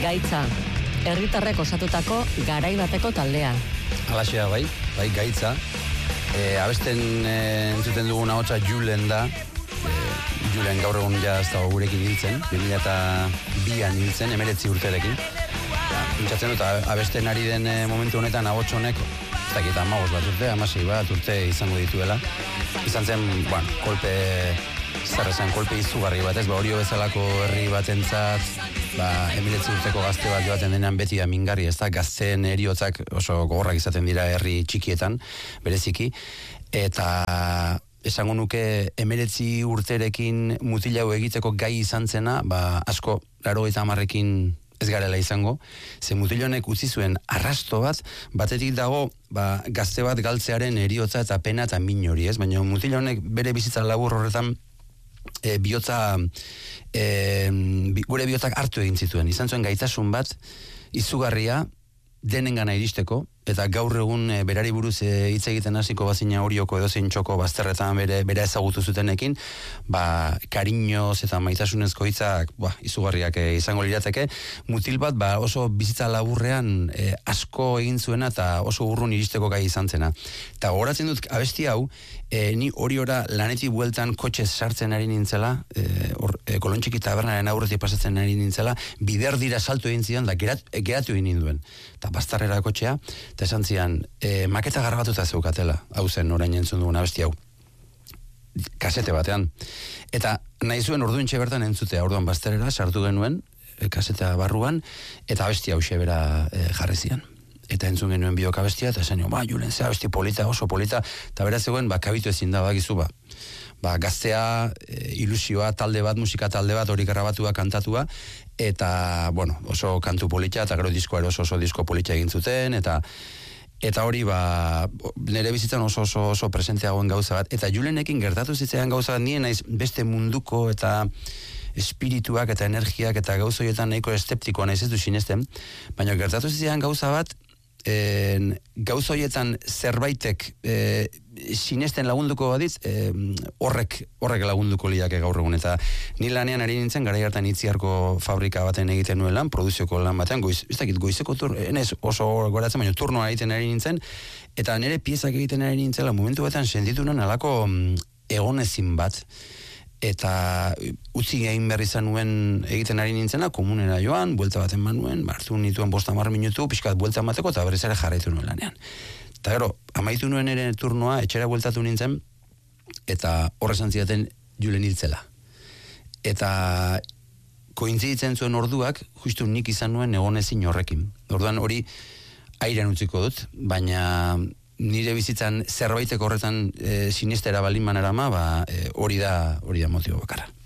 Gaitza, herritarrek osatutako garai bateko taldea. Alaxea bai Gaitza. Abesten entzuten dugun ahotsa Julen da. Julen gaur egun ja ez dago gurekin hiltzen, 2002an hiltzen, 19 urterekin. Pentsatzen dut, abesten ari den momentu honetan ahots honek, ez dakit 15 bat urte, 16 bat urte izango dituela. Izan zen, kolpe, zer esan, kolpe izugarri bat, ez, Orio bezalako herri batentzat, 19 urteko gazte bat joaten denean beti da mingarri, ez da, gazteen heriotzak oso gogorrak izaten dira herri txikietan, bereziki, eta esango nuke 19 urterekin mutilau egiteko gai izan zena, asko 80ekin ez garela izango, ze mutilonek utzi zuen arrasto bat, batetik dago gazte bat galtzearen heriotza eta pena eta min hori, ez? Baina mutilonek bere bizitza labur horretan gure bihotzak hartu egin zituen. Izan zuen gaitasun bat, izugarria, denengana iristeko, eta gaur egun berari buruz hitz egiten hasiko bazina Orioko edozein txoko bazterretan bera ezagutu zutenekin, kariñoz eta maitasunezko hitzak izugarriak izango lirateke, mutil bat oso bizitza laburrean asko egin zuena eta oso urrun iristeko gai izan zena. Eta gogoratzen dut abesti hau, ni Oriora lanetik bueltan kotxez sartzen ari nintzela, Kolontxiki tabernaren aurretik pasatzen ari nintzela, bider dira salto egin zidan, da geratu egin ninduen. Eta bastarrera kotxea, eta esan zian, maketa grabatuta zeukatela, hau zen orain entzun dugun abesti hau. Kasete batean. Eta nahi zuen orduintxe bertan entzutea, orduan bastarrera sartu genuen, kasetea barruan, eta abesti hau bera jarri zian. Eta entzun genuen biok abestia, eta esan Julen, ze abesti polita, oso polita, eta beraz zegoen, kabitu ezin da, bakizu, gaztea, ilusioa, talde bat, musika talde bat, hori grabatua, kantatua, eta, oso kantu polita, eta gero diskoa oso disko polita egin zuten, eta hori, nire bizitzan oso presenteagoen gauza bat, eta Julenekin gertatu zitzaidan gauza bat, nien naiz beste munduko, eta espirituak, eta energiak, eta gauzoietan nahiko eskeptikoa naiz ez du sinesten, baina gertatu zitzaidan gauza bat, gauzoietan zerbaitek sinesten lagunduko baditz, horrek lagunduko liake gaur egun, eta ni lanean ari nintzen, garai hartan Itziarko fabrika baten egiten nuen lan, produzioko lan batean, goizeko oso goratzen, baina turnoa egiten ari nintzen, eta nire piezak egiten ari nintzela, momentu batean sentitu nuen alako egonezin bat, eta utzi egin behar izan nuen egiten ari nintzena, komunera joan, buelta baten manuen, hartu nituen 5-10 minutu, pixkat buelta mateko, eta berriz ere jarraitu nuen lanean. Eta gero, amaitu nuen ere turnoa, etxera bueltatu nintzen, eta horrezan zidaten Julen hiltzela. Eta kointziditzen zuen orduak, justu nik izan nuen egonezin horrekin. Orduan hori airean utziko dut, baina nire bizitzan zerbaitek horretan sinistera balin manarama, hori da motibo bakarra.